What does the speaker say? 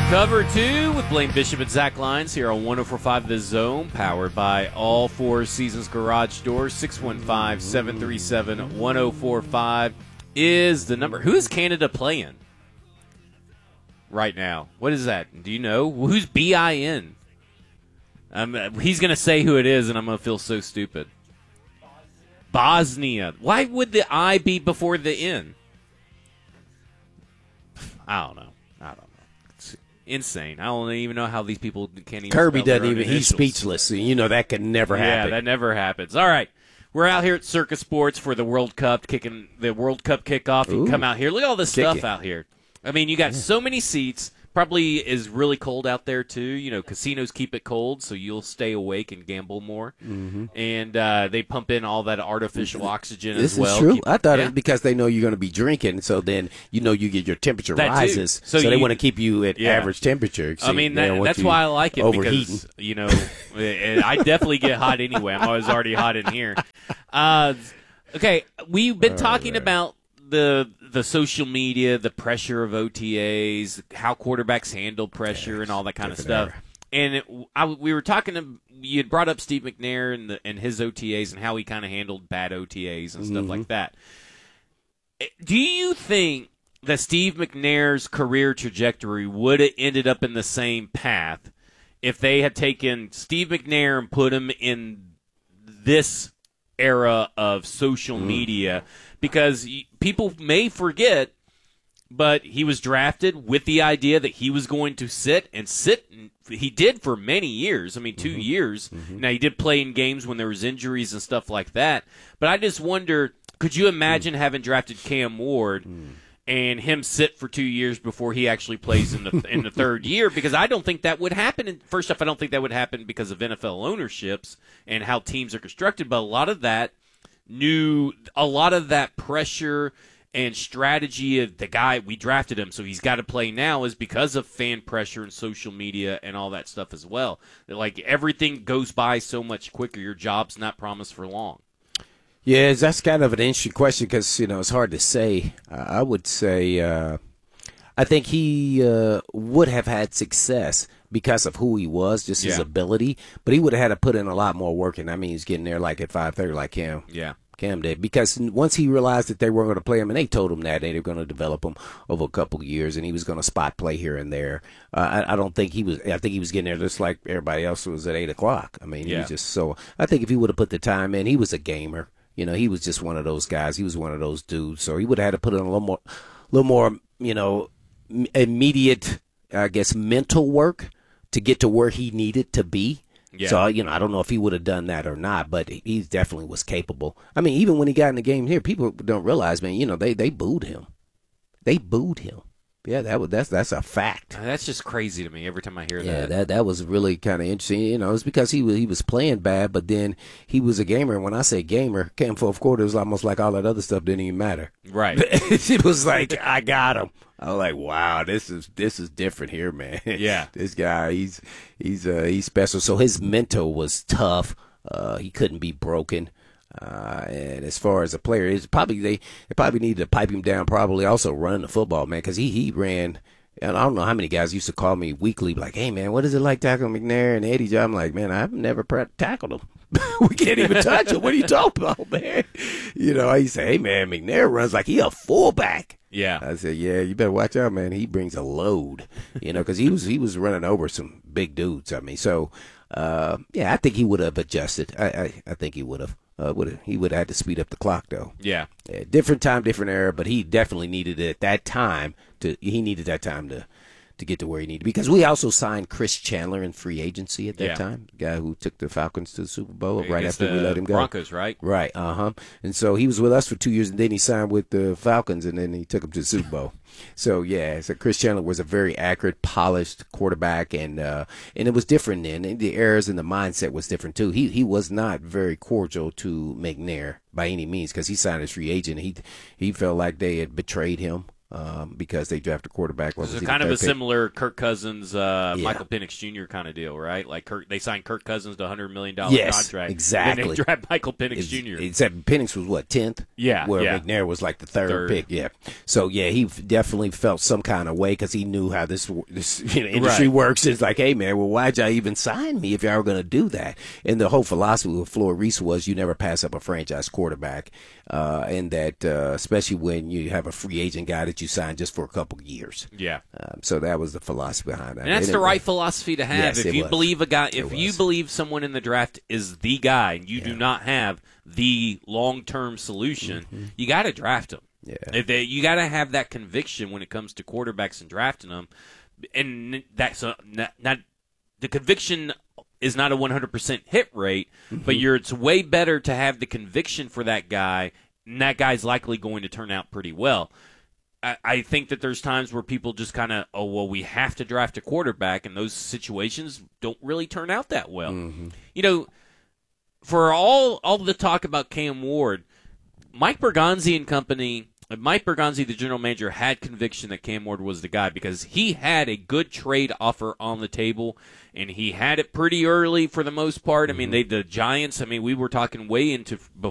Cover 2 with Blaine Bishop and Zach Lyons here on 104.5 The Zone, powered by all Four Seasons Garage Doors. 615-737-1045 is the number. Who is Canada playing right now? What is that? Do you know? Who's BIN? He's going to say who it is, and I'm going to feel so stupid. Bosnia. Why would the I be before the N? I don't know. It's insane. I don't even know how these people can't even. Kirby spell their doesn't own even. He's initials. speechless. You know that could never happen. Yeah, that never happens. All right. We're out here at Circus Sports for the World Cup, kicking the World Cup kickoff. You come out here. Look at all this stuff out here. I mean, you got so many seats. Probably is really cold out there, too. You know, casinos keep it cold, so you'll stay awake and gamble more. Mm-hmm. And they pump in all that artificial oxygen as well. This is true. I thought it because they know you're going to be drinking, so then you know you get your temperature rises. So they want to keep you at average temperature. I mean, that's why I like it because, you know, I definitely get hot anyway. I'm always already hot in here. Okay, we've been talking about the social media, the pressure of OTAs, how quarterbacks handle pressure and all that kind of stuff. And we were talking you had brought up Steve McNair and his OTAs and how he kind of handled bad OTAs and stuff like that. Do you think that Steve McNair's career trajectory would have ended up in the same path if they had taken Steve McNair and put him in this era of social media? Because people may forget, but he was drafted with the idea that he was going to sit. He did for many years. I mean, 2 years. Now, he did play in games when there was injuries and stuff like that. But I just wonder, could you imagine having drafted Cam Ward and him sit for 2 years before he actually plays in the third year? Because I don't think that would happen. And first off, I don't think that would happen because of NFL ownerships and how teams are constructed. But a lot of that pressure and strategy of the guy, we drafted him, so he's got to play now, is because of fan pressure and social media and all that stuff as well. Like, everything goes by so much quicker. Your job's not promised for long. Yeah, that's kind of an interesting question because, you know, it's hard to say. I would say I think he would have had success because of who he was, just his ability. But he would have had to put in a lot more work. And I mean, he's getting there like at 5:30 like Cam. Yeah. Cam did. Because once he realized that they weren't going to play him, and they told him that they were going to develop him over a couple of years, and he was going to spot play here and there. I don't think he was. I think he was getting there just like everybody else was at 8 o'clock. I mean, he was just so. I think if he would have put the time in, he was a gamer. You know, he was just one of those guys. He was one of those dudes. So he would have had to put in a little more, you know, immediate, I guess, mental work to get to where he needed to be. Yeah. So, you know, I don't know if he would have done that or not, but he definitely was capable. I mean, even when he got in the game here, people don't realize, man, you know, they booed him. They booed him. Yeah, that's a fact. That's just crazy to me every time I hear that. Yeah, that was really kind of interesting. You know, it's because he was playing bad, but then he was a gamer. And when I say gamer, came fourth quarter, it was almost like all that other stuff didn't even matter. Right. It was like, I got him. I was like, wow, this is different here, man. Yeah. This guy, he's special. So his mental was tough. He couldn't be broken. And as far as a player, they probably needed to pipe him down. Probably also running the football, man, because he ran. And I don't know how many guys used to call me weekly, like, "Hey, man, what is it like tackling McNair and Eddie John?" I'm like, "Man, I've never tackled him. We can't even touch him. What are you talking about, man?" You know, I used to say, "Hey, man, McNair runs like he a fullback." Yeah. I said, "Yeah, you better watch out, man. He brings a load." You know, because he was running over some big dudes. I mean, so yeah, I think he would have adjusted. I think he would have. He would have had to speed up the clock, though. Yeah. Different time, different era, but he definitely needed it at that time. He needed that time to get to where he needed. Because we also signed Chris Chandler in free agency at that time, the guy who took the Falcons to the Super Bowl right after we let him go. Broncos, right? Right, And so he was with us for 2 years, and then he signed with the Falcons, and then he took him to the Super Bowl. So, yeah, so Chris Chandler was a very accurate, polished quarterback, and it was different then. And the errors and the mindset was different, too. He was not very cordial to McNair by any means because he signed as free agent. He felt like they had betrayed him. because they drafted a quarterback. It's kind of a similar Kirk Cousins, Michael Penix Jr. kind of deal, right? Like they signed Kirk Cousins to $100 million contract. Exactly. And they draft Michael Penix Jr. Except Penix was what, 10th? Yeah. Where McNair was like the third pick. Yeah. So he definitely felt some kind of way because he knew how this industry works. It's like, hey man, well why'd y'all even sign me if y'all were going to do that? And the whole philosophy with Floyd Reese was you never pass up a franchise quarterback, and that especially when you have a free agent guy that you sign just for a couple of years. Yeah. So that was the philosophy behind that. And that's the right philosophy to have. Yes, if you believe you believe someone in the draft is the guy, and you do not have the long-term solution, you got to draft him. Yeah. You got to have that conviction when it comes to quarterbacks and drafting them, and that's not the conviction is not a 100% hit rate, but it's way better to have the conviction for that guy, and that guy's likely going to turn out pretty well. I think that there's times where people just kind of, we have to draft a quarterback, and those situations don't really turn out that well. You know, for all the talk about Cam Ward, Mike Bergonzi and company, Mike Bergonzi, the general manager, had conviction that Cam Ward was the guy because he had a good trade offer on the table, and he had it pretty early for the most part. I mean, the Giants, we were talking way into